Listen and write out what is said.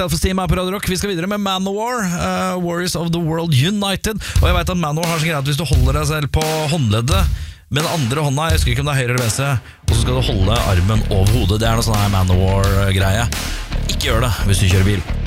Self-Esteem på Radio Rock. Vi skal videre med Manowar, Warriors of the World United. Og jeg vet at Manowar har så greit at hvis du holder deg selv på håndleddet med den andre hånda, jeg husker ikke om det er høyre eller venstre, og så skal du holde armen over hodet. Det er noe sånn her Manowar-greie. Ikke gjør det hvis du kjører bil.